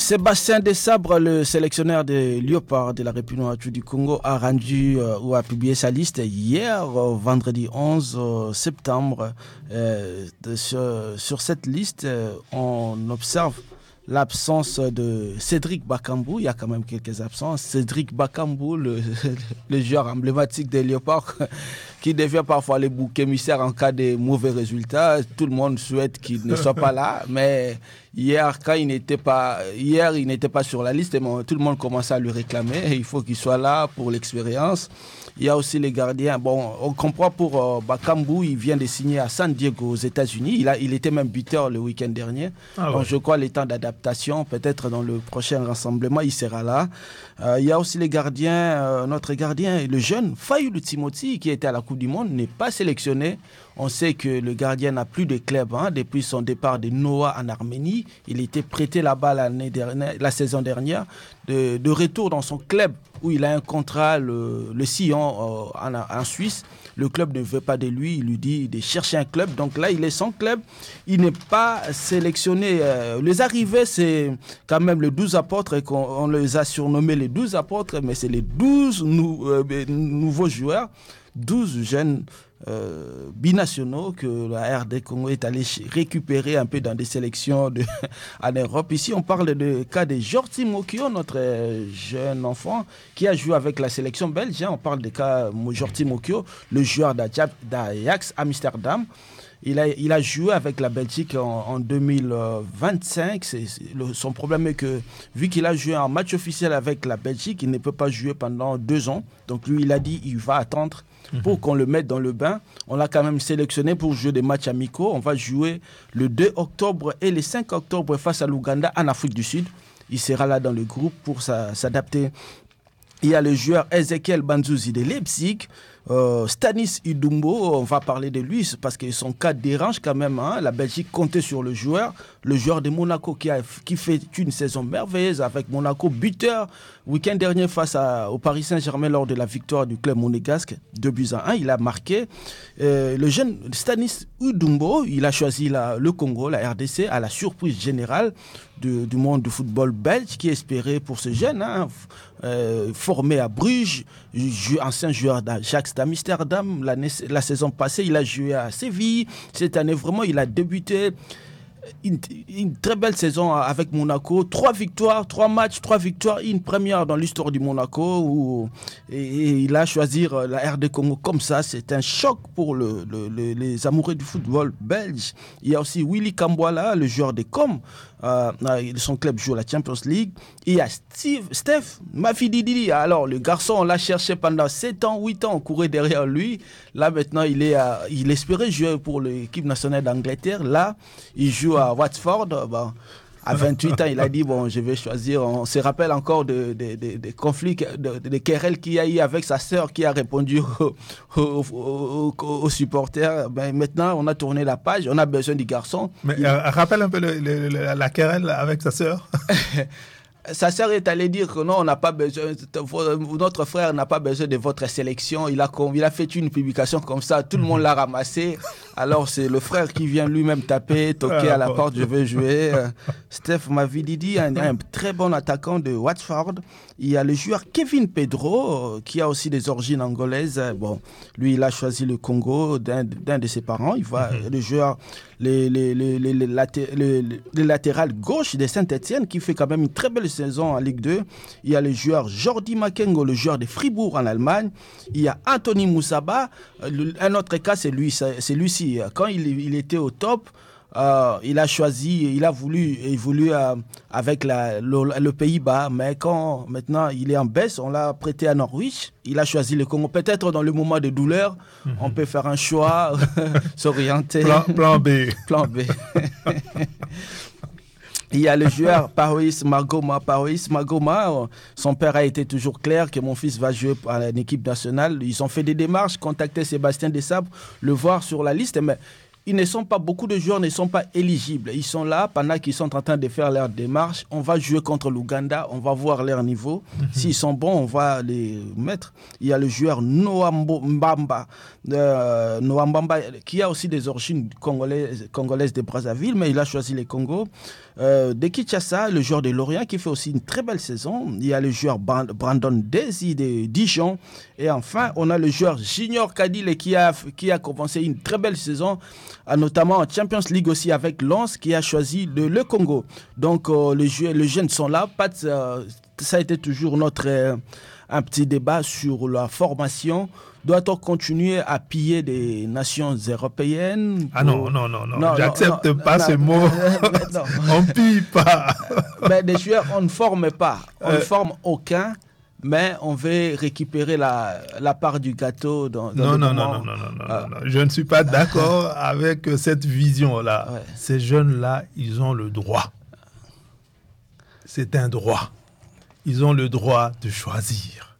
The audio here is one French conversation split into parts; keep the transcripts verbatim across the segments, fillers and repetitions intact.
Sébastien Desabre, le sélectionneur des Léopards de la République du Congo, a rendu euh, ou a publié sa liste hier, euh, vendredi onze septembre. Euh, de, sur, sur cette liste, euh, on observe l'absence de Cédric Bakambu. Il y a quand même quelques absences. Cédric Bakambu, le, le joueur emblématique des Léopards, qui devient parfois le bouc émissaire en cas de mauvais résultats. Tout le monde souhaite qu'il ne soit pas là, mais hier, quand il n'était pas, hier, il n'était pas sur la liste, et tout le monde commençait à lui réclamer. Il faut qu'il soit là pour l'expérience. Il y a aussi les gardiens. Bon, on comprend pour euh, Bakambu, il vient de signer à San Diego aux États-Unis. Il a, il était même buteur le week-end dernier. Ah ouais. Donc, je crois les temps d'adaptation, peut-être dans le prochain rassemblement, il sera là. Euh, il y a aussi les gardiens. Euh, notre gardien, le jeune Fayulu Timothy, qui était à la Coupe du Monde, n'est pas sélectionné. On sait que le gardien n'a plus de club hein, depuis son départ de Noah en Arménie. Il était prêté là-bas l'année dernière, la saison dernière, de, de retour dans son club où il a un contrat, le, le Sion euh, en, en Suisse. Le club ne veut pas de lui, il lui dit de chercher un club. Donc là, il est sans club. Il n'est pas sélectionné. Euh, les arrivées, c'est quand même les douze apôtres, et qu'on on les a surnommés les douze apôtres, mais c'est les douze nou, euh, nouveaux joueurs, douze jeunes Euh, binationaux que la R D Congo est allé récupérer un peu dans des sélections de, en Europe. Ici, on parle de cas de Jordi Mokio, notre jeune enfant qui a joué avec la sélection belge. On parle de cas de Jordi Mokio, le joueur d'Ajax Amsterdam. Il a, il a joué avec la Belgique en, en deux mille vingt-cinq. C'est, c'est le, son problème est que, vu qu'il a joué en match officiel avec la Belgique, il ne peut pas jouer pendant deux ans. Donc lui, il a dit il va attendre pour qu'on le mette dans le bain. On l'a quand même sélectionné pour jouer des matchs amicaux. On va jouer le deux octobre et le cinq octobre face à l'Ouganda en Afrique du Sud. Il sera là dans le groupe pour sa, s'adapter. Il y a le joueur Ezekiel Banzuzi de Leipzig, euh, Stanis Idumbo, on va parler de lui parce que son cas dérange quand même. Hein. La Belgique comptait sur le joueur, le joueur de Monaco qui, a, qui fait une saison merveilleuse avec Monaco, buteur week-end dernier face à, au Paris Saint-Germain lors de la victoire du club monégasque, deux buts à un. Il a marqué. Euh, le jeune Stanis Idumbo, il a choisi la, le Congo, la R D C, à la surprise générale de, du monde du football belge qui espérait pour ce jeune, hein, euh, formé à Bruges, ancien joueur d'Ajax d'Amsterdam. L'année, la saison passée, il a joué à Séville. Cette année, vraiment, il a débuté une, une très belle saison avec Monaco. Trois victoires, trois matchs, trois victoires, une première dans l'histoire du Monaco. Où, et, et il a choisi la R D Congo comme ça. C'est un choc pour le, le, le, les amoureux du football belge. Il y a aussi Willy Kambwala, le joueur des Com. Euh, son club joue à la Champions League. Et il y a Steve, Steph Mafididi. Alors, le garçon, on l'a cherché pendant sept ans, huit ans, on courait derrière lui. Là, maintenant, il, est à, il espérait jouer pour l'équipe nationale d'Angleterre. Là, il joue à Watford. Bon, à vingt-huit ans, il a dit, bon, je vais choisir. On se rappelle encore des de, de, de conflits, de, de, de querelles qu'il y a eu avec sa sœur qui a répondu aux, aux, aux, aux supporters. Ben, maintenant, on a tourné la page, on a besoin du garçon. Mais il... euh, rappelle un peu le, le, le, la querelle avec sa sœur. Sa sœur est allée dire que non, on n'a pas besoin, notre frère n'a pas besoin de votre sélection. Il a, il a fait une publication comme ça, tout le monde l'a ramassé. Alors c'est le frère qui vient lui-même taper, toquer à la porte, je veux jouer. Steph Mavididi, un, un très bon attaquant de Watford. Il y a le joueur Kevin Pedro, qui a aussi des origines angolaises. Bon, lui, il a choisi le Congo d'un, d'un de ses parents. Il va, mm-hmm. le joueur, les, les, les, les, les, laté, les, les latérales gauche de Saint-Etienne, qui fait quand même une très belle saison en Ligue deux. Il y a le joueur Jordi Makengo, le joueur de Fribourg en Allemagne. Il y a Anthony Moussaba. Un autre cas, c'est lui, c'est lui-ci. Quand il, il était au top, euh, il a choisi, il a voulu évoluer euh, avec la, le, le Pays-Bas, mais quand maintenant il est en baisse, on l'a prêté à Norwich. Il a choisi le Congo. Peut-être dans le moment de douleur, mm-hmm. on peut faire un choix, s'orienter. Plan, plan B. Plan B. Il y a le joueur Parois Magoma. Parois Magoma, son père a été toujours clair que mon fils va jouer à l'équipe nationale. Ils ont fait des démarches, contacté Sébastien Desabre, le voir sur la liste, mais ils ne sont pas, beaucoup de joueurs ne sont pas éligibles. Ils sont là pendant qu'ils sont en train de faire leur démarche. On va jouer contre l'Ouganda, on va voir leur niveau. Mm-hmm. S'ils sont bons, on va les mettre. Il y a le joueur Noah Mbamba, euh, Noah Mbamba qui a aussi des origines congolaises, congolaises de Brazzaville, mais il a choisi les Congo. Euh, de Kinshasa, le joueur de Lorient qui fait aussi une très belle saison. Il y a le joueur Brandon Desi de Dijon. Et enfin, on a le joueur Junior Kadile qui a, qui a commencé une très belle saison, notamment en Champions League aussi avec Lens, qui a choisi le, le Congo. Donc, euh, les, jeux, les jeunes sont là. Pat, euh, ça a été toujours notre euh, un petit débat sur la formation. Doit-on continuer à piller des nations européennes? Ah non, non, non, non, non j'accepte non, pas non, ce non, mot. Non. On ne pille pas. Mais des joueurs, on ne forme pas. On euh... ne forme aucun. Mais on veut récupérer la, la part du gâteau. Dans, dans non, non, non, non, non, non, ah. non, non, je ne suis pas d'accord avec cette vision-là. Ouais. Ces jeunes-là, ils ont le droit. C'est un droit. Ils ont le droit de choisir.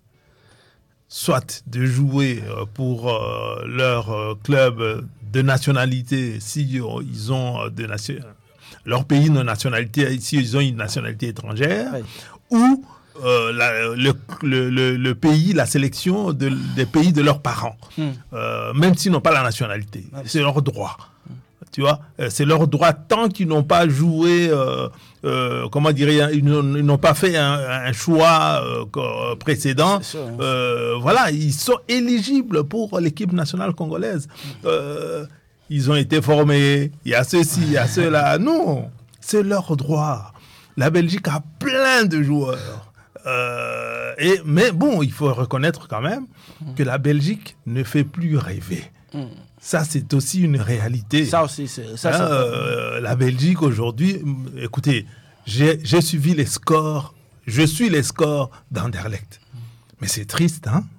Soit de jouer pour euh, leur euh, club de nationalité, si euh, ils ont de nation... leur pays de nationalité, si ils ont une nationalité étrangère, ouais. ou Euh, la, le, le, le, le pays, la sélection de, des pays de leurs parents, mm. euh, même s'ils n'ont pas la nationalité. Mm. C'est leur droit. Mm. Tu vois, euh, c'est leur droit tant qu'ils n'ont pas joué, euh, euh, comment dirais-je, ils, ils n'ont pas fait un, un choix euh, précédent. Sûr, hein. euh, voilà, ils sont éligibles pour l'équipe nationale congolaise. Mm. Euh, ils ont été formés, il y a ceci, il y a cela. Non, c'est leur droit. La Belgique a plein de joueurs. Euh, et, mais bon, il faut reconnaître quand même mmh. que la Belgique ne fait plus rêver. Mmh. Ça, c'est aussi une réalité. Ça aussi, c'est... Ça, hein, euh, la Belgique, aujourd'hui... Écoutez, j'ai, j'ai suivi les scores. Je suis les scores d'Anderlecht. Mmh. Mais c'est triste, hein?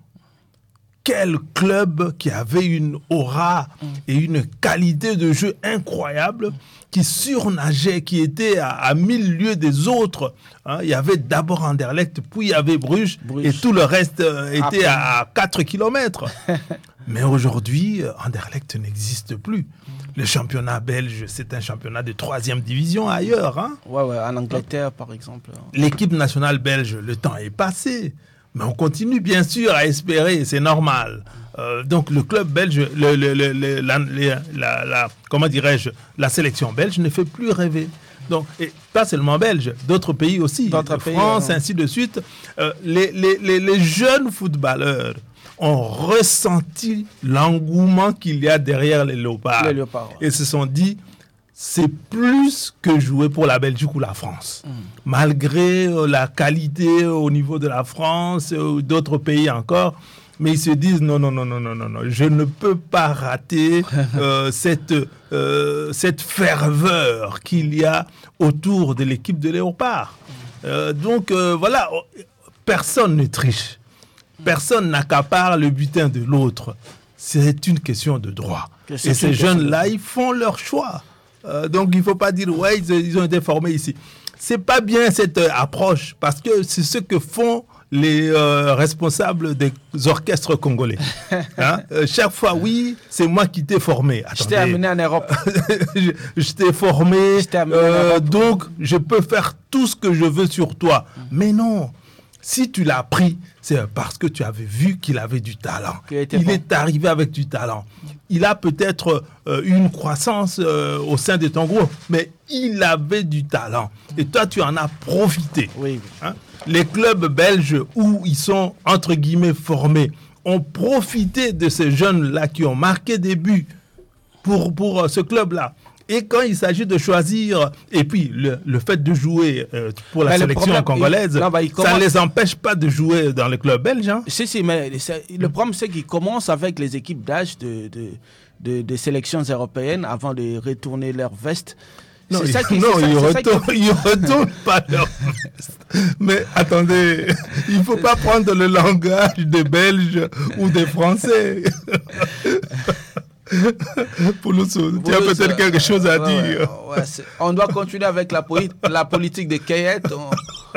Quel club qui avait une aura mmh. et une qualité de jeu incroyable, qui surnageait, qui était à, à mille lieues des autres. Hein, il y avait d'abord Anderlecht, puis il y avait Bruges, Bruges. Et tout le reste euh, était à, à quatre kilomètres. Mais aujourd'hui, Anderlecht n'existe plus. Le championnat belge, c'est un championnat de troisième division ailleurs. Hein. Ouais, ouais, en Angleterre, par exemple. L'équipe nationale belge, le temps est passé. Mais on continue bien sûr à espérer, c'est normal. Euh, donc le club belge, le, le, le, le, la, la, la, comment dirais-je, la sélection belge ne fait plus rêver. Donc, et pas seulement belge, d'autres pays aussi, d'autres pays, France, euh, ainsi de suite. Euh, les, les, les, les jeunes footballeurs ont ressenti l'engouement qu'il y a derrière les léopards. Les léopards ouais. Et se sont dit, c'est plus que jouer pour la Belgique ou la France. Mmh. Malgré euh, la qualité au niveau de la France ou euh, d'autres pays encore, mais ils se disent non, non, non, non, non, non, non, je ne peux pas rater euh, cette, euh, cette ferveur qu'il y a autour de l'équipe de Léopard. Euh, donc euh, voilà, personne ne triche. Personne n'accapare le butin de l'autre. C'est une question de droit. Et ces jeunes-là, ils font leur choix. Euh, donc il ne faut pas dire ouais, ils, ils ont été formés ici. C'est pas bien cette euh, approche parce que c'est ce que font les euh, responsables des orchestres congolais. Hein? euh, chaque fois, oui, c'est moi qui t'ai formé. Attendez. Je t'ai amené en Europe. je, je t'ai formé, je t'ai amené euh, en Europe. Donc je peux faire tout ce que je veux sur toi. Mm. Mais non, si tu l'as pris, c'est parce que tu avais vu qu'il avait du talent. Il bon. est arrivé avec du talent. Il a peut-être euh, une croissance euh, au sein de ton groupe, mais il avait du talent. Et toi, tu en as profité. Oui. Hein? Les clubs belges où ils sont, entre guillemets, formés, ont profité de ces jeunes-là qui ont marqué des buts pour, pour euh, ce club-là. Et quand il s'agit de choisir, et puis le, le fait de jouer euh, pour la mais sélection problème, congolaise, il, non, bah, commence... ça ne les empêche pas de jouer dans le club belge. Hein? Si, si, mais le problème, c'est qu'ils commencent avec les équipes d'âge de, de, de, de sélections européennes avant de retourner leur veste. Non, c'est ça qui, non, ils ne retournent, qui... retournent pas leur veste. Mais attendez, il ne faut pas prendre le langage des Belges ou des Français. Pouloussou, tu as peut-être quelque chose à ouais, dire. Ouais, ouais, on doit continuer avec la, poli- la politique de Kayette. On...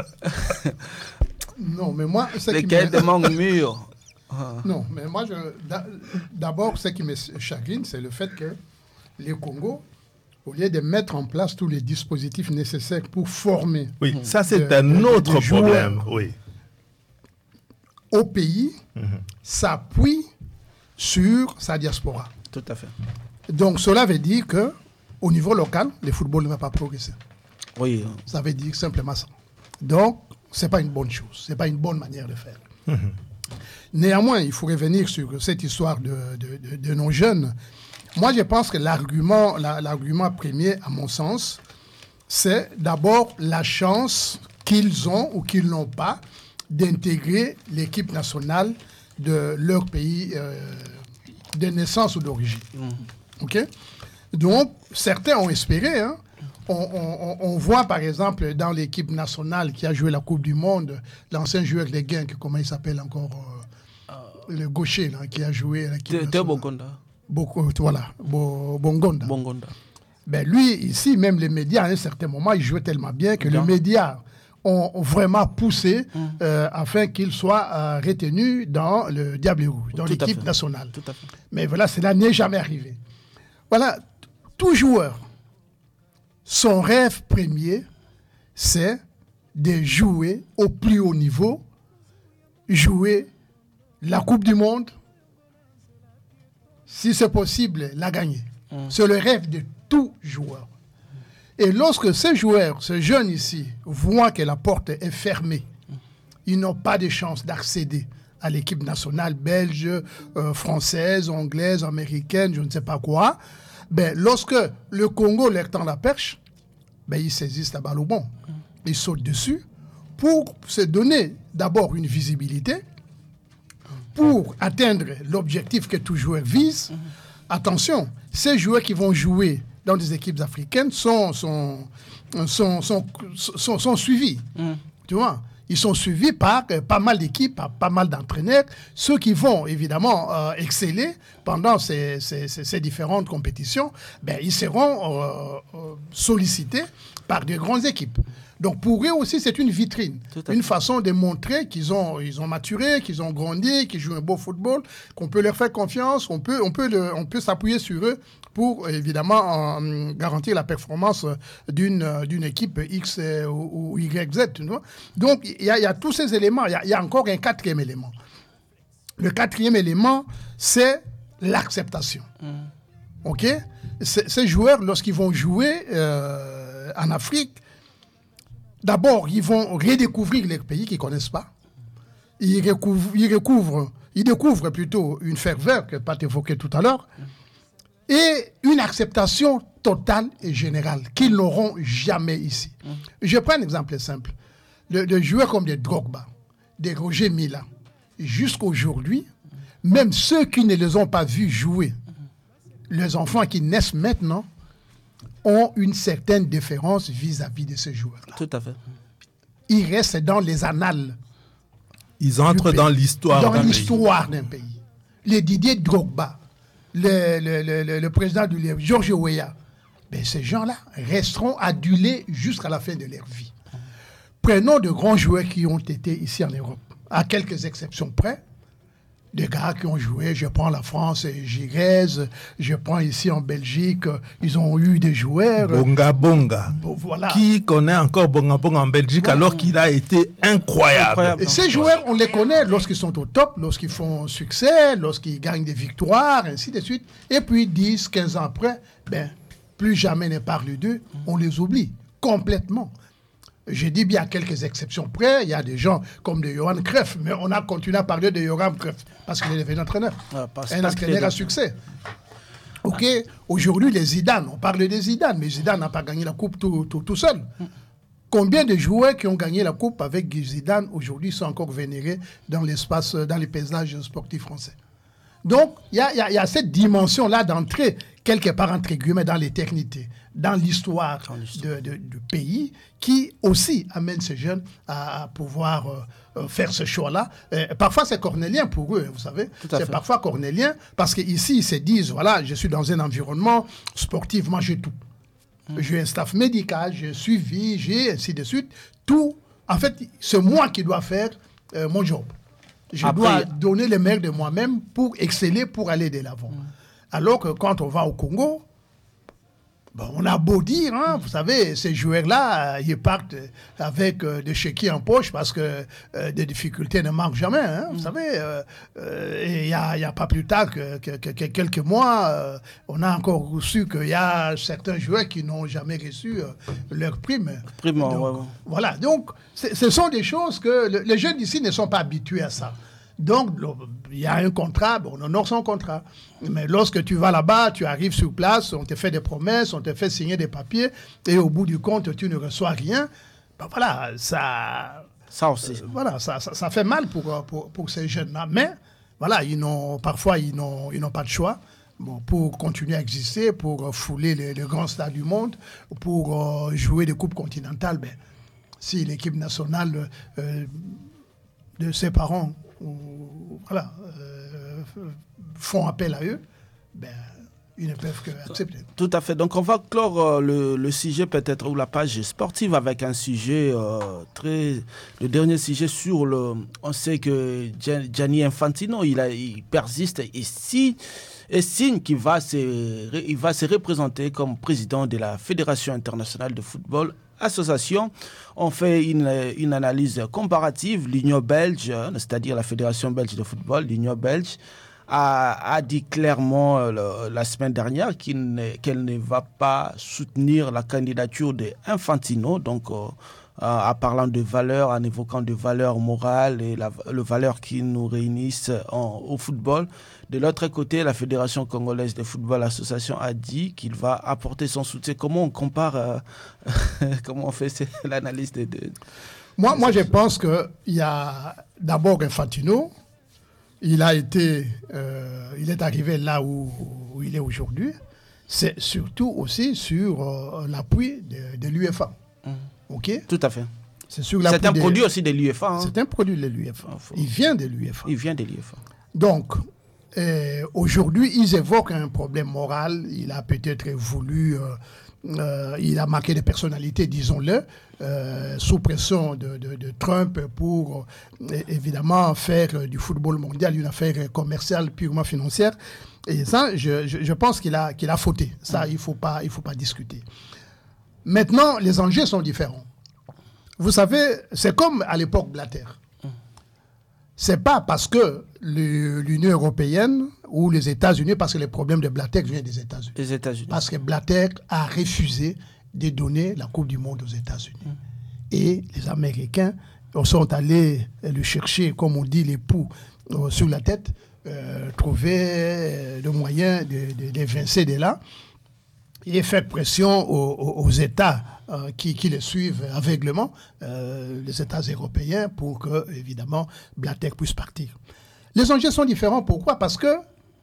non, mais moi... Les Kayette de manque mûr. Non, mais moi, je, d'abord, ce qui me chagrine, c'est le fait que le Congo, au lieu de mettre en place tous les dispositifs nécessaires pour former... Oui, ça c'est de, un de, autre de problème. Oui. Au pays, mm-hmm. s'appuie sur sa diaspora. Tout à fait. Donc cela veut dire qu'au niveau local, le football ne va pas progresser. Oui. Ça veut dire simplement ça. Donc, ce n'est pas une bonne chose. Ce n'est pas une bonne manière de faire. Mm-hmm. Néanmoins, il faut revenir sur cette histoire de, de, de, de nos jeunes. Moi, je pense que l'argument, la, l'argument premier, à mon sens, c'est d'abord la chance qu'ils ont ou qu'ils n'ont pas d'intégrer l'équipe nationale de leur pays euh, de naissance ou d'origine. Mmh. Okay? Donc, certains ont espéré. Hein. On, on, on voit, par exemple, dans l'équipe nationale qui a joué la Coupe du Monde, l'ancien joueur de Genk, comment il s'appelle encore euh, euh, le gaucher là, qui a joué à l'équipe nationale. Bongonda. Beaucoup, voilà, Bongonda. Bongonda. Ben lui, ici, même les médias, à un certain moment, ils jouaient tellement bien que bien. les médias ont vraiment poussé mmh. euh, afin qu'il soit euh, retenu dans le Diable Rouge, dans Tout l'équipe nationale. Tout à fait. Mais voilà, cela n'est jamais arrivé. Voilà, tout joueur, son rêve premier, c'est de jouer au plus haut niveau, jouer la Coupe du Monde, si c'est possible, la gagner. Mmh. C'est le rêve de tout joueur. Et lorsque ces joueurs, ces jeunes ici, voient que la porte est fermée, mmh. ils n'ont pas de chance d'accéder à l'équipe nationale belge, euh, française, anglaise, américaine, je ne sais pas quoi. Ben, lorsque le Congo leur tend la perche, ben, ils saisissent la balle au bon. Mmh. Ils sautent dessus pour se donner d'abord une visibilité, pour atteindre l'objectif que tout joueur vise. Mmh. Attention, ces joueurs qui vont jouer dans des équipes africaines sont, sont, sont, sont, sont, sont suivis. Mmh. Tu vois, ils sont suivis par euh, pas mal d'équipes, par pas mal d'entraîneurs, ceux qui vont évidemment euh, exceller pendant ces, ces, ces, ces différentes compétitions, ben, ils seront euh, euh, sollicités par de grandes équipes. Donc pour eux aussi, c'est une vitrine, une façon de montrer qu'ils ont, ils ont maturé, qu'ils ont grandi, qu'ils jouent un beau football, qu'on peut leur faire confiance, on peut, on peut, le, on peut s'appuyer sur eux pour évidemment euh, garantir la performance d'une, d'une équipe X euh, ou, ou Y Z. Tu vois. Donc il y, y a tous ces éléments, il y, y a encore un quatrième élément. Le quatrième élément, c'est l'acceptation. Mmh. Ok? C- ces joueurs, lorsqu'ils vont jouer euh, en Afrique, d'abord, ils vont redécouvrir les pays qu'ils ne connaissent pas. Ils, recouvrent, ils, recouvrent, ils découvrent plutôt une ferveur que Pat évoquait tout à l'heure et une acceptation totale et générale qu'ils n'auront jamais ici. Mm. Je prends un exemple simple. De, de joueurs comme des Drogba, des Roger Mila, jusqu'à aujourd'hui, même ceux qui ne les ont pas vus jouer, les enfants qui naissent maintenant, ont une certaine déférence vis-à-vis de ces joueurs-là. Tout à fait. Ils restent dans les annales. Ils entrent dans l'histoire dans d'un l'histoire pays. d'un pays. Les Didier Drogba, le, le, le, le, le président du Lièvre, Georges Weah, ben ces gens-là resteront adulés jusqu'à la fin de leur vie. Prenons de grands joueurs qui ont été ici en Europe, à quelques exceptions près. Des gars qui ont joué, je prends la France, Girez, je prends ici en Belgique, ils ont eu des joueurs. Bonga Bonga. Bon, voilà. Qui connaît encore Bonga Bonga en Belgique bon. alors qu'il a été incroyable. incroyable. Et ces joueurs, on les connaît lorsqu'ils sont au top, lorsqu'ils font succès, lorsqu'ils gagnent des victoires, ainsi de suite. Et puis dix, quinze ans après, ben, plus jamais ne parle d'eux, on les oublie complètement. Je dis bien à quelques exceptions près, il y a des gens comme de Johan Cruyff, mais on a continué à parler de Johan Cruyff parce qu'il est devenu entraîneur. Ah, un entraîneur à succès. Ok, aujourd'hui les Zidane, on parle des Zidane, mais Zidane n'a pas gagné la coupe tout, tout, tout seul. Combien de joueurs qui ont gagné la coupe avec Zidane aujourd'hui sont encore vénérés dans l'espace, dans les paysages sportifs français? Donc, il y, y, y a cette dimension-là d'entrer quelque part, entre guillemets, dans l'éternité, dans l'histoire de, de, du pays, qui aussi amène ces jeunes à, à pouvoir euh, faire ce choix-là. Et parfois, c'est cornélien pour eux, vous savez. C'est fait. Parfois cornélien, parce qu'ici, ils se disent, voilà, je suis dans un environnement sportif, moi, j'ai tout. Mmh. J'ai un staff médical, j'ai suivi, j'ai ainsi de suite. Tout, en fait, c'est moi qui dois faire euh, mon job. Je Après, dois donner le meilleur de moi-même pour exceller, pour aller de l'avant. Mmh. Alors que quand on va au Congo, Bon, on a beau dire, hein, vous savez, ces joueurs-là, ils partent avec euh, des chéquiers en poche parce que euh, des difficultés ne manquent jamais. Hein, vous mm. savez, euh, euh, et il n'y a, a pas plus tard que, que, que, que quelques mois, euh, on a encore reçu qu'il y a certains joueurs qui n'ont jamais reçu euh, leur prime. Prime, donc, ouais, ouais. Voilà, donc ce sont des choses que le, les jeunes ici ne sont pas habitués à ça. Donc, il y a un contrat, bon, on honore son contrat. Mais lorsque tu vas là-bas, tu arrives sur place, on te fait des promesses, on te fait signer des papiers, et au bout du compte, tu ne reçois rien. Ben voilà, ça... Ça aussi. Euh, voilà, ça, ça, ça fait mal pour, pour, pour ces jeunes-là. Mais, voilà, ils n'ont, parfois, ils n'ont, ils n'ont pas de choix. Bon, pour continuer à exister, pour fouler les, les grands stades du monde, pour euh, jouer des coupes continentales, ben, si l'équipe nationale euh, de ses parents ou, voilà, euh, font appel à eux, ben, ils ne peuvent qu'accepter. Tout à fait. Donc, on va clore euh, le, le sujet peut-être, ou la page sportive avec un sujet euh, très... Le dernier sujet sur le... On sait que Gianni Infantino, il, a, il persiste et si... Et signe qu'il va se, il va se représenter comme président de la Fédération internationale de football. Association, on fait une, une analyse comparative. L'Union belge, c'est-à-dire la Fédération belge de football, l'Union belge, a, a dit clairement le, la semaine dernière qu'il ne, qu'elle ne va pas soutenir la candidature d'Infantino. Donc, euh, en parlant de valeurs, en évoquant de valeurs morales et la, les valeurs qui nous réunissent en, au football. De l'autre côté, la Fédération congolaise de football association a dit qu'il va apporter son soutien. Comment on compare, euh, comment on fait l'analyse des deux? Moi, moi, je pense qu'il y a d'abord Infantino. Il a été, euh, il est arrivé là où, où il est aujourd'hui. C'est surtout aussi sur euh, l'appui de, de l'UEFA. Mmh. Ok. Tout à fait. C'est, sur c'est un des, produit aussi de l'UEFA. Hein. C'est un produit de l'UEFA. Faut... Il vient de l'UEFA. Il vient de l'UEFA. Donc, euh, aujourd'hui, ils évoquent un problème moral. Il a peut-être voulu, euh, euh, il a marqué des personnalités, disons-le, euh, sous pression de, de, de Trump pour euh, évidemment faire du football mondial une affaire commerciale purement financière. Et ça, je, je, je pense qu'il a, qu'il a fauté. Ça, il ne faut pas, il faut pas discuter. Maintenant, les enjeux sont différents. Vous savez, c'est comme à l'époque Blatter. C'est pas parce que le, l'Union européenne ou les États-Unis, parce que les problèmes de Blatter viennent des États-Unis. Les États-Unis. Parce que Blatter a refusé de donner la Coupe du Monde aux États-Unis. Mmh. Et les Américains sont allés le chercher, comme on dit, les poux euh, sur la tête, euh, trouver euh, le moyen de, de, de vincer de là. Et faire pression aux, aux, aux États euh, qui, qui le suivent aveuglément, euh, les États européens, pour que, évidemment, Blatter puisse partir. Les enjeux sont différents. Pourquoi? Parce que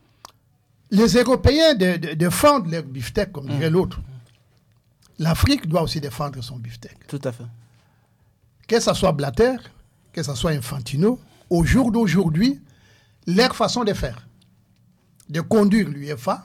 les Européens de, de, défendent leur beefsteak, comme dirait mmh. l'autre. L'Afrique doit aussi défendre son beefsteak. Tout à fait. Que ce soit Blatter, que ce soit Infantino, au jour d'aujourd'hui, leur façon de faire, de conduire l'UEFA,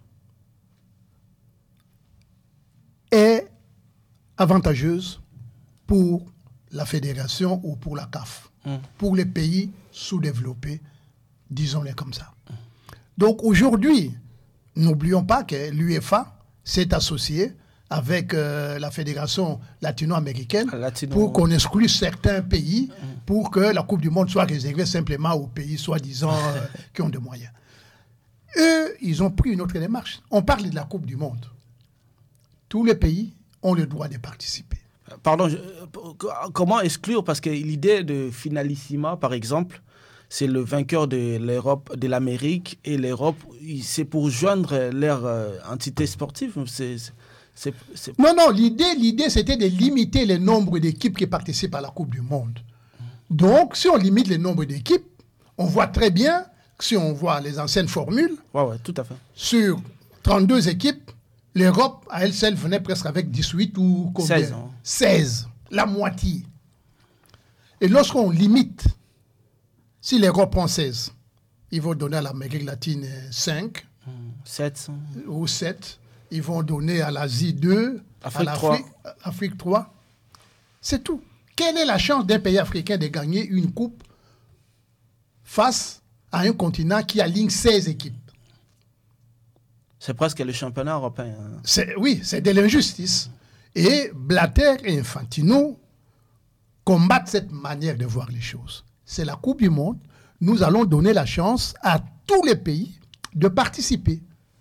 est avantageuse pour la fédération ou pour la C A F, mmh. pour les pays sous-développés, disons-les comme ça. Mmh. Donc aujourd'hui, n'oublions pas que l'UEFA s'est associée avec euh, la fédération latino-américaine Latino... pour qu'on exclue certains pays, mmh. pour que la Coupe du Monde soit réservée simplement aux pays soi-disant euh, qui ont des moyens. Eux, ils ont pris une autre démarche. On parle de la Coupe du Monde. Tous les pays ont le droit de participer. Pardon, je, comment exclure? Parce que l'idée de Finalissima, par exemple, c'est le vainqueur de l'Europe, de l'Amérique et l'Europe. C'est pour joindre leur euh, entité sportive. C'est, c'est, c'est... Non, non, l'idée, l'idée, c'était de limiter le nombre d'équipes qui participent à la Coupe du Monde. Donc, si on limite le nombre d'équipes, on voit très bien, si on voit les anciennes formules, ouais, ouais, tout à fait. Sur trente-deux équipes, l'Europe, à elle seule, venait presque avec dix-huit ou combien? seize. Hein. seize, la moitié. Et lorsqu'on limite, si l'Europe prend seize, ils vont donner à l'Amérique latine cinq, mmh, sept. Ou sept. Ils vont donner à l'Asie deux, Afrique à l'Afrique trois. Afrique trois. C'est tout. Quelle est la chance d'un pays africain de gagner une coupe face à un continent qui aligne seize équipes? C'est presque le championnat européen. C'est, oui, c'est de l'injustice. Et Blatter et Infantino combattent cette manière de voir les choses. C'est la Coupe du Monde. Nous allons donner la chance à tous les pays de participer.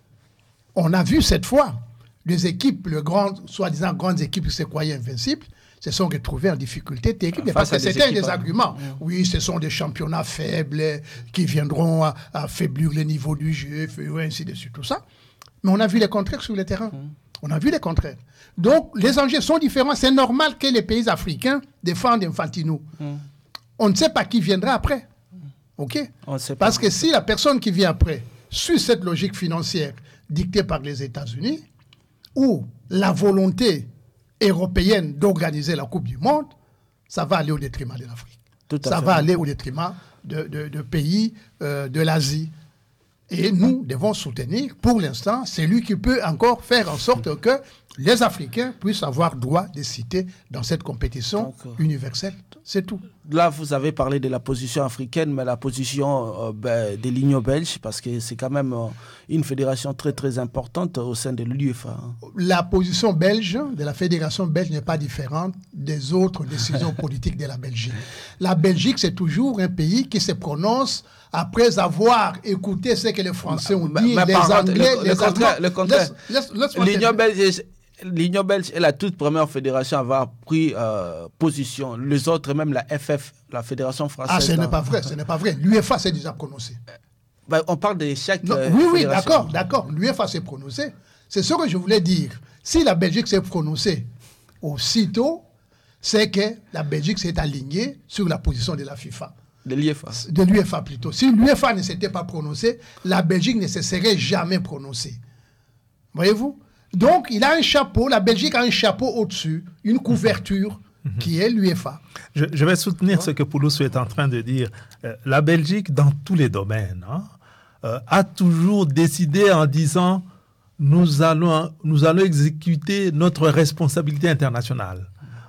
On a vu cette fois les équipes, les grandes, soi-disant grandes équipes qui se croyaient invincibles, se sont retrouvées en difficulté technique. Parce que c'était un des arguments. Hein. Oui, ce sont des championnats faibles qui viendront à, à affaiblir le niveau du jeu, et ainsi de suite, tout ça. Mais on a vu les contraires sur le terrain. Mmh. On a vu les contraires. Donc, les enjeux sont différents. C'est normal que les pays africains défendent Infantino. Mmh. On ne sait pas qui viendra après. OK? On sait pas. Parce que si la personne qui vient après suit cette logique financière dictée par les États-Unis, ou la volonté européenne d'organiser la Coupe du Monde, ça va aller au détriment de l'Afrique. Ça fait. va aller au détriment de, de, de pays euh, de l'Asie. Et nous devons soutenir, pour l'instant, celui qui peut encore faire en sorte que les Africains puissent avoir droit de citer dans cette compétition Donc, universelle. C'est tout. Là, vous avez parlé de la position africaine, mais la position euh, ben, de l'Union belge, parce que c'est quand même euh, une fédération très, très importante au sein de l'UEFA. Hein. La position belge de la fédération belge n'est pas différente des autres décisions politiques de la Belgique. La Belgique, c'est toujours un pays qui se prononce après avoir écouté ce que les Français ont dit, mais, mais les Anglais, le, les le contraire, le contraire. Laisse, laisse, laisse L'Union belge, l'Union belge est la toute première fédération à avoir pris euh, position. Les autres, même la F F, la Fédération française. Ah, ce n'est pas vrai, ce n'est pas vrai. L'UEFA s'est déjà prononcé. Ben, on parle de chaque non, euh, Oui, oui, d'accord, d'accord. L'UEFA s'est prononcé. C'est ce que je voulais dire. Si la Belgique s'est prononcée aussitôt, c'est que la Belgique s'est alignée sur la position de la FIFA. De l'UEFA. De l'UEFA plutôt. Si l'UEFA ne s'était pas prononcée, la Belgique ne se serait jamais prononcée. Voyez-vous? Donc, il a un chapeau, la Belgique a un chapeau au-dessus, une couverture mm-hmm. qui est l'UEFA. Je, je vais soutenir ouais. ce que Pouloussou est en train de dire. Euh, la Belgique, dans tous les domaines, hein, euh, a toujours décidé en disant nous allons, nous allons exécuter notre responsabilité internationale.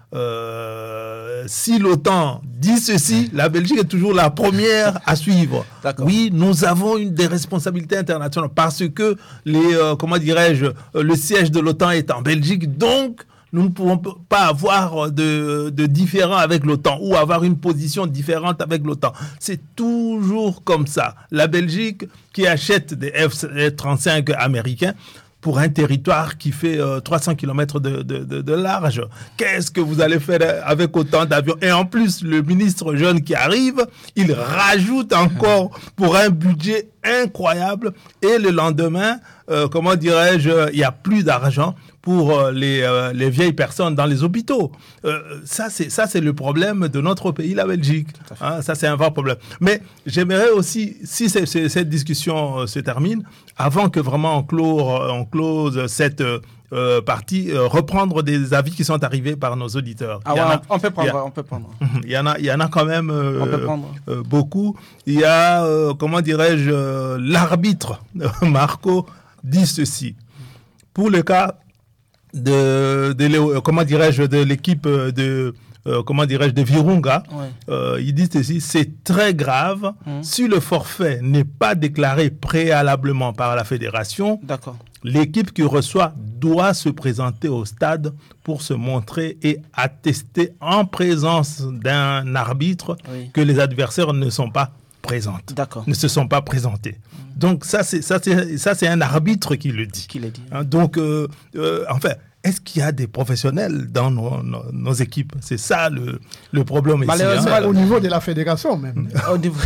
Euh, si l'OTAN dit ceci, la Belgique est toujours la première à suivre. D'accord. Oui, nous avons une des responsabilités internationales parce que les, euh, comment dirais-je, le siège de l'OTAN est en Belgique, donc nous ne pouvons pas avoir de, de différent avec l'OTAN ou avoir une position différente avec l'OTAN. C'est toujours comme ça. La Belgique qui achète des F trente-cinq américains pour un territoire qui fait euh, trois cents kilomètres de, de, de, de large. Qu'est-ce que vous allez faire avec autant d'avions? Et en plus, le ministre jeune qui arrive, il rajoute encore pour un budget incroyable. Et le lendemain, euh, comment dirais-je, il n'y a plus d'argent pour euh, les, euh, les vieilles personnes dans les hôpitaux. Euh, ça, c'est, ça, c'est le problème de notre pays, la Belgique. Hein, ça, c'est un vrai problème. Mais j'aimerais aussi, si c'est, c'est, cette discussion euh, se termine, avant que vraiment on, clore, on close cette euh, partie, euh, reprendre des avis qui sont arrivés par nos auditeurs. Ah ouais, a, on peut prendre, a, on peut prendre. Il y en a, il y en a quand même euh, on peut prendre. Euh, beaucoup. Il y a, euh, comment dirais-je, euh, l'arbitre, Marco, dit ceci. Pour le cas de, de, de comment dirais-je de l'équipe de euh, comment dirais-je de Virunga, ouais. euh, ils disent ici c'est très grave mmh. si le forfait n'est pas déclaré préalablement par la fédération. D'accord. L'équipe qui reçoit doit se présenter au stade pour se montrer et attester en présence d'un arbitre oui. que les adversaires ne sont pas présentes, D'accord. ne se sont pas présentés. Mmh. Donc ça c'est ça c'est ça c'est un arbitre qui le dit. Qui le dit. Hein, donc euh, euh, enfin, est-ce qu'il y a des professionnels dans nos, nos, nos équipes? C'est ça le le problème ici. Malheureusement, hein. Au niveau de la fédération même. Au niveau...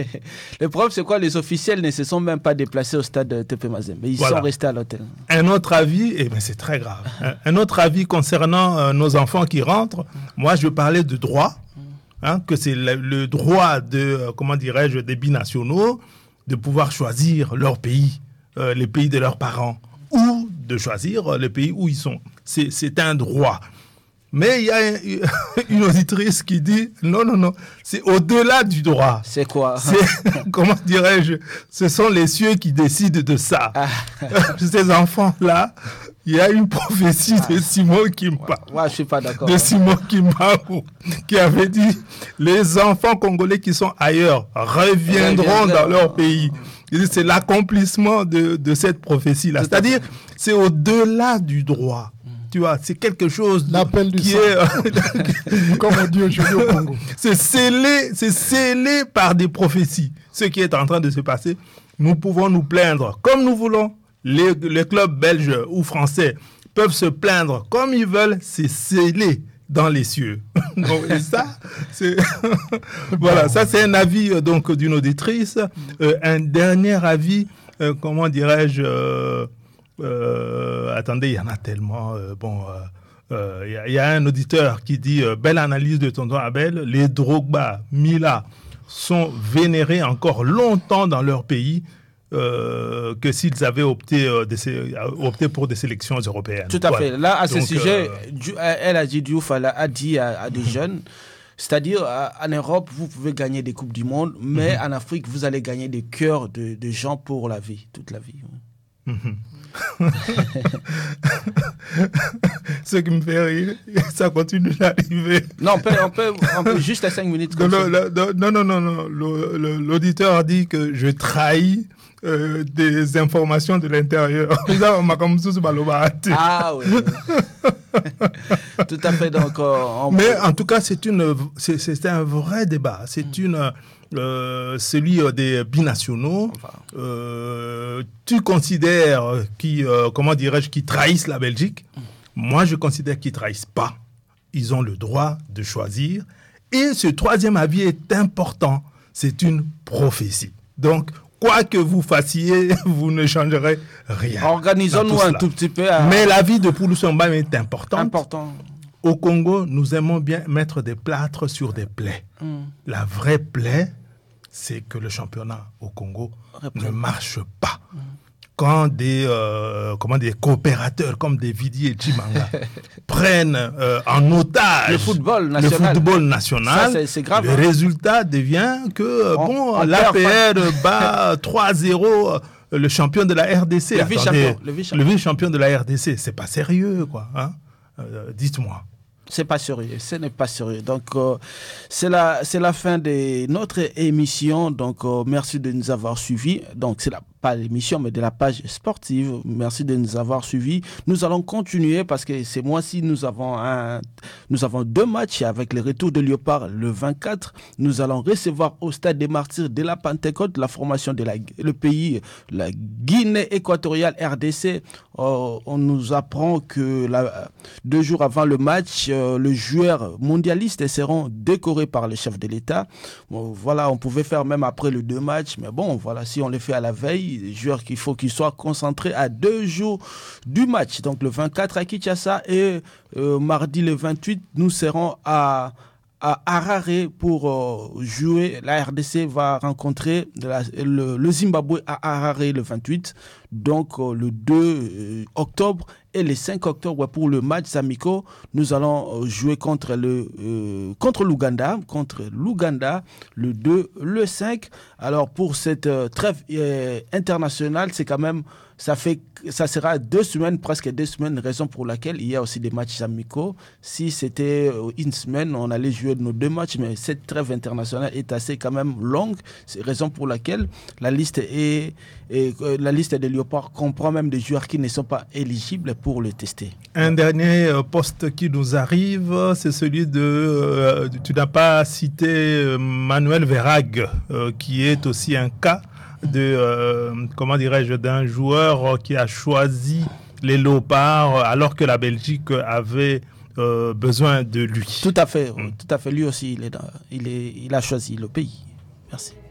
le problème c'est quoi? Les officiels ne se sont même pas déplacés au stade de T P Mazembe. Ils voilà. sont restés à l'hôtel. Un autre avis, et eh ben c'est très grave. un, un autre avis concernant euh, nos enfants qui rentrent. Moi, je parlais de droit. Hein, que c'est le, le droit de, euh, comment dirais-je, des binationaux de pouvoir choisir leur pays, euh, les pays de leurs parents, ou de choisir euh, le pays où ils sont. C'est, c'est un droit. Mais il y a une, une auditrice qui dit, non, non, non, c'est au-delà du droit. C'est quoi? C'est, comment dirais-je, ce sont les cieux qui décident de ça. Ah. Ces enfants-là, il y a une prophétie ah. de Simon Kimpa. Ouais, ouais, je suis pas d'accord. De hein. Simon Kimpa qui avait dit les enfants congolais qui sont ailleurs reviendront dans leur pays. C'est l'accomplissement de, de cette prophétie-là. Tout C'est-à-dire, c'est au-delà du droit. Tu vois, c'est quelque chose L'appel qui du est comme on dit aujourd'hui au Congo. C'est scellé, c'est scellé par des prophéties. Ce qui est en train de se passer, nous pouvons nous plaindre comme nous voulons. Les, les clubs belges ou français peuvent se plaindre comme ils veulent. C'est scellé dans les cieux. Donc, et ça, c'est voilà, ça c'est un avis euh, donc d'une auditrice. Euh, un dernier avis, euh, comment dirais-je euh, euh, attendez, il y en a tellement. Euh, bon, il euh, euh, y, y a un auditeur qui dit euh, belle analyse de tonton Abel. Les Drogba, Mila sont vénérés encore longtemps dans leur pays. Euh, que s'ils avaient opté, euh, des, opté pour des sélections européennes. Tout à voilà. fait. Là, à ce Donc, sujet, euh... elle a dit, Diouf a dit à, à des jeunes, c'est-à-dire en Europe, vous pouvez gagner des Coupes du Monde, mais mm-hmm. en Afrique, vous allez gagner des cœurs de, de gens pour la vie, toute la vie. Mm-hmm. Ce qui me fait rire, ça continue d'arriver. Non, on peut, on peut, on peut juste à cinq minutes. Comme non, le, le, non, non, non, non. Le, le, l'auditeur dit que je trahis Euh, des informations de l'intérieur. Ah oui. Tout à fait. Donc, euh, on... Mais en tout cas, c'est, une, c'est, c'est un vrai débat. C'est mmh. une, euh, celui des binationaux. Enfin. Euh, tu considères qui, euh, comment dirais-je, qui trahissent la Belgique. Mmh. Moi, je considère qu'ils ne trahissent pas. Ils ont le droit de choisir. Et ce troisième avis est important. C'est une prophétie. Donc, quoi que vous fassiez, vous ne changerez rien. Organisons-nous un tout petit peu. À... Mais la vie de Pouloussamba est importante. Important. Au Congo, nous aimons bien mettre des plâtres sur des plaies. Mm. La vraie plaie, c'est que le championnat au Congo Réprime. ne marche pas. Mm. Quand des, euh, comment des coopérateurs comme des Vidi et Chimanga prennent euh, en otage le football national, le football national ça, c'est, c'est grave, le hein. résultat devient que on, bon, on l'A P R bat trois zéro le champion de la R D C. Le Attendez, vice-champion. Le vice-champion. Le vice-champion de la R D C. C'est pas sérieux, quoi. Hein euh, dites-moi. C'est pas sérieux, ce n'est pas sérieux. Donc, euh, c'est la, c'est la fin de notre émission. Donc, euh, merci de nous avoir suivis. Donc, c'est la, pas l'émission, mais de la page sportive. Merci de nous avoir suivis. Nous allons continuer parce que ces mois-ci, nous avons un, nous avons deux matchs avec le retour de Léopard le vingt-quatre. Nous allons recevoir au Stade des Martyrs de la Pentecôte la formation de la, le pays, la Guinée équatoriale R D C. Euh, on nous apprend que la, deux jours avant le match, euh, les joueurs mondialistes seront décorés par le chef de l'État. Bon, voilà, on pouvait faire même après les deux matchs, mais bon, voilà, si on les fait à la veille, les joueurs qu'il faut qu'ils soient concentrés à deux jours du match. Donc le vingt-quatre à Kinshasa et euh, mardi le vingt-huit, nous serons à à Harare pour euh, jouer. La R D C va rencontrer la, le, le Zimbabwe à Harare le vingt-huit. Donc euh, le deux octobre et le cinq octobre pour le match amicaux, nous allons euh, jouer contre le euh, contre l'Ouganda, contre l'Ouganda le deux, le cinq. Alors pour cette euh, trêve euh, internationale, c'est quand même ça fait ça sera deux semaines, presque deux semaines, raison pour laquelle il y a aussi des matchs amicaux. Si c'était une semaine, on allait jouer nos deux matchs, mais cette trêve internationale est assez quand même longue. C'est raison pour laquelle la liste est, est la liste des Léopards comprend même des joueurs qui ne sont pas éligibles pour le tester. Un dernier poste qui nous arrive, c'est celui de, euh, tu n'as pas cité Manuel Verhaeghe, euh, qui est aussi un cas de euh, comment dirais-je d'un joueur qui a choisi les Léopards alors que la Belgique avait euh, besoin de lui. Tout à fait, mmh. tout à fait. Lui aussi, il est, dans, il est, il a choisi le pays. Merci.